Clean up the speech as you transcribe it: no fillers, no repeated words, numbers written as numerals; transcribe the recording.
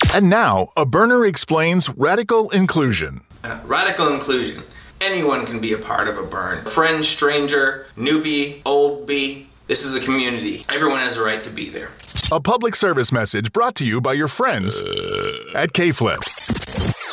And now, a burner explains radical inclusion. Radical inclusion. Anyone can be a part of a burn. Friend, stranger, newbie, old bee. This is a community. Everyone has a right to be there. A public service message brought to you by your friends at K-Flip.